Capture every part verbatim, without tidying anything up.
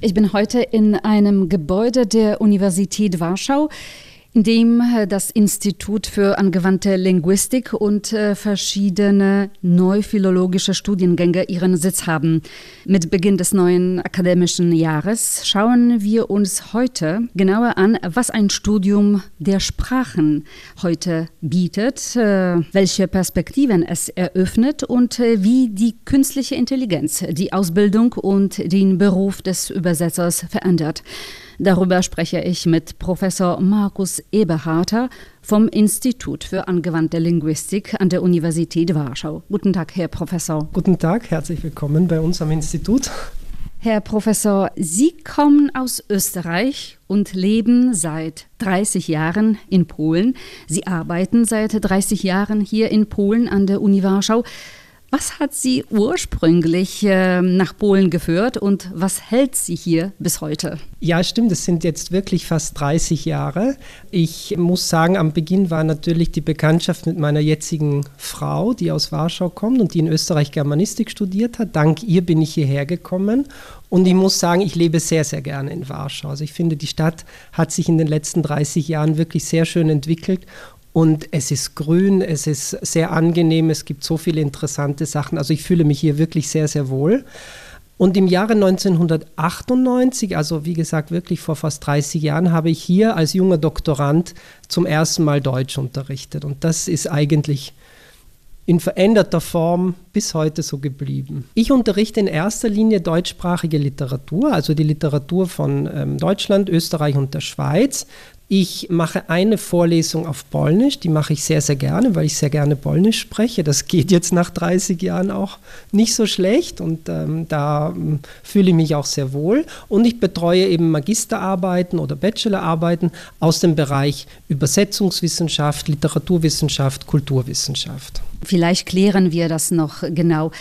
Ich bin heute in einem Gebäude der Universität Warschau, in dem das Institut für angewandte Linguistik und äh, verschiedene neuphilologische Studiengänge ihren Sitz haben. Mit Beginn des neuen akademischen Jahres schauen wir uns heute genauer an, was ein Studium der Sprachen heute bietet, äh, welche Perspektiven es eröffnet und äh, wie die künstliche Intelligenz die Ausbildung und den Beruf des Übersetzers verändert. Darüber spreche ich mit Professor Markus Eberharter vom Institut für angewandte Linguistik an der Universität Warschau. Guten Tag, Herr Professor. Guten Tag, herzlich willkommen bei uns am Institut. Herr Professor, Sie kommen aus Österreich und leben seit dreißig Jahren in Polen. Sie arbeiten seit dreißig Jahren hier in Polen an der Uni Warschau. Was hat Sie ursprünglich äh, nach Polen geführt und was hält Sie hier bis heute? Ja, stimmt, es sind jetzt wirklich fast dreißig Jahre. Ich muss sagen, am Beginn war natürlich die Bekanntschaft mit meiner jetzigen Frau, die aus Warschau kommt und die in Österreich Germanistik studiert hat. Dank ihr bin ich hierher gekommen. Und ich muss sagen, ich lebe sehr, sehr gerne in Warschau. Also ich finde, die Stadt hat sich in den letzten dreißig Jahren wirklich sehr schön entwickelt. Und es ist grün, es ist sehr angenehm, es gibt so viele interessante Sachen. Also ich fühle mich hier wirklich sehr, sehr wohl. Und im Jahre neunzehnhundertachtundneunzig, also wie gesagt wirklich vor fast dreißig Jahren, habe ich hier als junger Doktorand zum ersten Mal Deutsch unterrichtet. Und das ist eigentlich in veränderter Form bis heute so geblieben. Ich unterrichte in erster Linie deutschsprachige Literatur, also die Literatur von ähm, Deutschland, Österreich und der Schweiz. Ich mache eine Vorlesung auf Polnisch, die mache ich sehr, sehr gerne, weil ich sehr gerne Polnisch spreche. Das geht jetzt nach dreißig Jahren auch nicht so schlecht und ähm, da ähm, fühle ich mich auch sehr wohl. Und ich betreue eben Magisterarbeiten oder Bachelorarbeiten aus dem Bereich Übersetzungswissenschaft, Literaturwissenschaft, Kulturwissenschaft. Vielleicht klären wir das noch genau.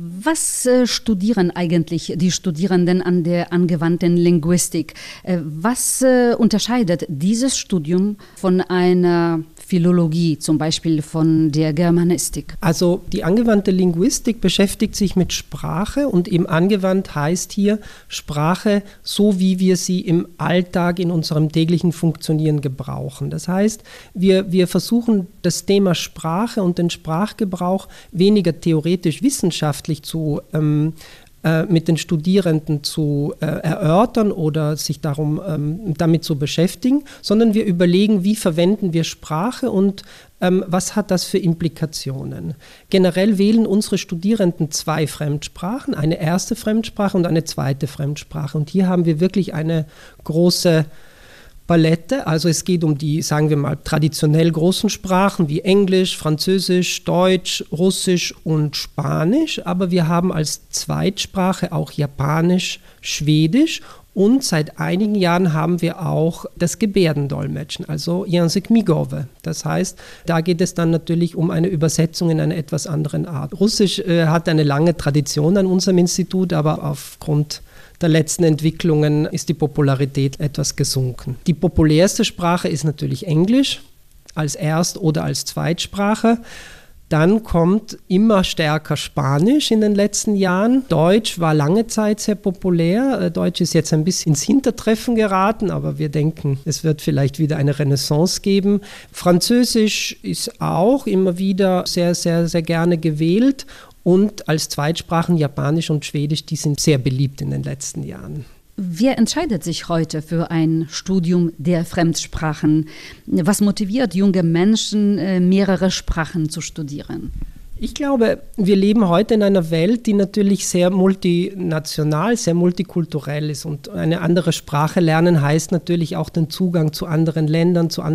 Was äh, studieren eigentlich die Studierenden an der angewandten Linguistik? Äh, was äh, unterscheidet dieses Studium von einer Philologie, zum Beispiel von der Germanistik? Also die angewandte Linguistik beschäftigt sich mit Sprache und eben angewandt heißt hier Sprache, so wie wir sie im Alltag in unserem täglichen Funktionieren gebrauchen. Das heißt, wir, wir versuchen das Thema Sprache und den Sprachgebrauch weniger theoretisch wissenschaftlich zu ähm, mit den Studierenden zu äh, erörtern oder sich darum, ähm, damit zu beschäftigen, sondern wir überlegen, wie verwenden wir Sprache und ähm, was hat das für Implikationen. Generell wählen unsere Studierenden zwei Fremdsprachen, eine erste Fremdsprache und eine zweite Fremdsprache. Und hier haben wir wirklich eine große Palette, also es geht um die, sagen wir mal, traditionell großen Sprachen wie Englisch, Französisch, Deutsch, Russisch und Spanisch, aber wir haben als Zweitsprache auch Japanisch, Schwedisch und seit einigen Jahren haben wir auch das Gebärdendolmetschen, also język migowy. Das heißt, da geht es dann natürlich um eine Übersetzung in einer etwas anderen Art. Russisch äh, hat eine lange Tradition an unserem Institut, aber aufgrund der letzten Entwicklungen ist die Popularität etwas gesunken. Die populärste Sprache ist natürlich Englisch als Erst- oder als Zweitsprache. Dann kommt immer stärker Spanisch in den letzten Jahren. Deutsch war lange Zeit sehr populär. Deutsch ist jetzt ein bisschen ins Hintertreffen geraten, aber wir denken, es wird vielleicht wieder eine Renaissance geben. Französisch ist auch immer wieder sehr, sehr, sehr gerne gewählt. Und als Zweitsprachen Japanisch und Schwedisch, die sind sehr beliebt in den letzten Jahren. Wer entscheidet sich heute für ein Studium der Fremdsprachen? Was motiviert junge Menschen, mehrere Sprachen zu studieren? Ich glaube, wir leben heute in einer Welt, die natürlich sehr multinational, sehr multikulturell ist. Und eine andere Sprache lernen heißt natürlich auch den Zugang zu anderen Ländern, zu anderen